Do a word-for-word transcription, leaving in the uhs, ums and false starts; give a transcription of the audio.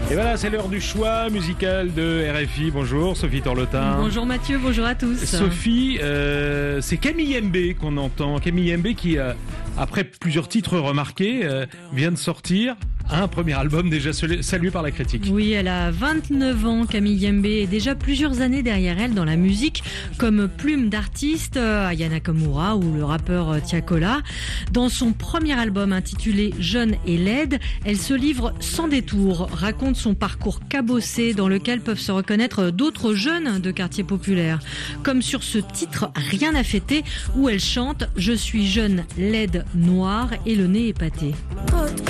Et voilà, c'est l'heure du choix musical de R F I. Bonjour Sophie Torlotin. Bonjour Mathieu, bonjour à tous. Sophie, euh, c'est Camille Mbé qu'on entend. Camille Mbé qui, euh, après plusieurs titres remarqués, euh, vient de sortir un premier album déjà salué par la critique. Oui, elle a vingt-neuf ans, Camille Mbé, et déjà plusieurs années derrière elle dans la musique, comme plume d'artistes, Aya Nakamura ou le rappeur Tiakola. Dans son premier album intitulé Jeune et laide, elle se livre sans détour, raconte son parcours cabossé dans lequel peuvent se reconnaître d'autres jeunes de quartiers populaires. Comme sur ce titre Rien à fêter, où elle chante « Je suis jeune, laide, noire et le nez épaté ».